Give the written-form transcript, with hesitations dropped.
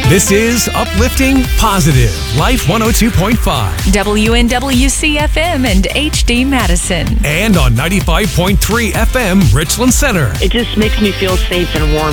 This is Uplifting Positive Life 102.5 WNWC FM and HD Madison. and on 95.3 FM Richland Center. It just makes me feel safe and warm.